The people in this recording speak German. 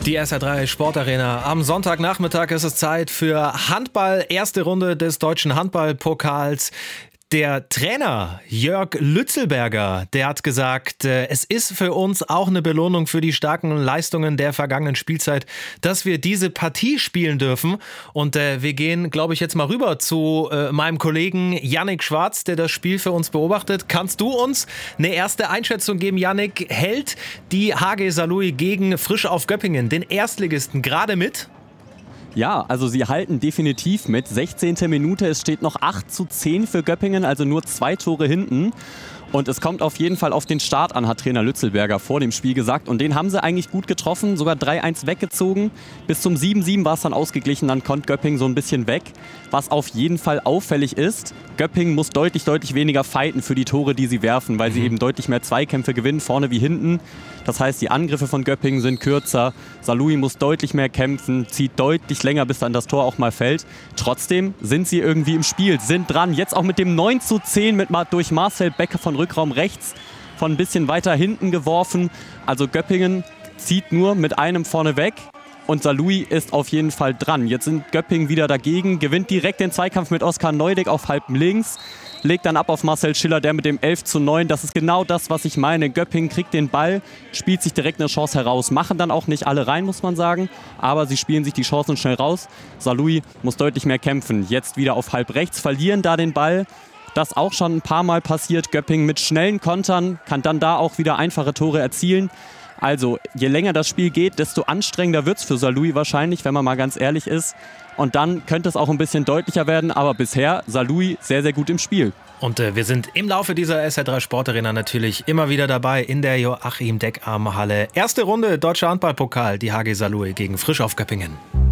Die SR3 Sportarena. Am Sonntagnachmittag ist es Zeit für Handball. Erste Runde des Deutschen Handballpokals. Der Trainer Jörg Lützelberger, der hat gesagt, es ist für uns auch eine Belohnung für die starken Leistungen der vergangenen Spielzeit, dass wir diese Partie spielen dürfen. Und wir gehen, glaube ich, jetzt mal rüber zu meinem Kollegen Yannick Schwarz, der das Spiel für uns beobachtet. Kannst du uns eine erste Einschätzung geben, Yannick? Hält die HG Saarlouis gegen Frisch auf Göppingen, den Erstligisten, gerade mit? Ja, also sie halten definitiv mit. 16. Minute, es steht noch 8:10 für Göppingen, also nur 2 Tore hinten. Und es kommt auf jeden Fall auf den Start an, hat Trainer Lützelberger vor dem Spiel gesagt. Und den haben sie eigentlich gut getroffen, sogar 3-1 weggezogen. Bis zum 7-7 war es dann ausgeglichen, dann konnte Göppingen so ein bisschen weg. Was auf jeden Fall auffällig ist, Göppingen muss deutlich weniger fighten für die Tore, die sie werfen, weil sie eben deutlich mehr Zweikämpfe gewinnen, vorne wie hinten. Das heißt, die Angriffe von Göppingen sind kürzer. Saarlouis muss deutlich mehr kämpfen, zieht deutlich länger, bis dann das Tor auch mal fällt. Trotzdem sind sie irgendwie im Spiel, sind dran. Jetzt auch mit dem 9:10 durch Marcel Becker von Rückraum rechts von ein bisschen weiter hinten geworfen. Also Göppingen zieht nur mit einem vorne weg. Und Saarlouis ist auf jeden Fall dran. Jetzt sind Göppingen wieder dagegen, gewinnt direkt den Zweikampf mit Oskar Neudeck auf halb links, legt dann ab auf Marcel Schiller, der mit dem 11:9. Das ist genau das, was ich meine. Göppingen kriegt den Ball, spielt sich direkt eine Chance heraus. Machen dann auch nicht alle rein, muss man sagen, aber sie spielen sich die Chancen schnell raus. Saarlouis muss deutlich mehr kämpfen. Jetzt wieder auf halb rechts, verlieren da den Ball. Das auch schon ein paar Mal passiert. Göppingen mit schnellen Kontern kann dann da auch wieder einfache Tore erzielen. Also, je länger das Spiel geht, desto anstrengender wird es für Saarlouis wahrscheinlich, wenn man mal ganz ehrlich ist. Und dann könnte es auch ein bisschen deutlicher werden, aber bisher Saarlouis sehr gut im Spiel. Und wir sind im Laufe dieser SR3 Sportarena natürlich immer wieder dabei in der Joachim Deckarm Halle. Erste Runde Deutscher Handballpokal, die HG Saarlouis gegen Frisch auf Göppingen.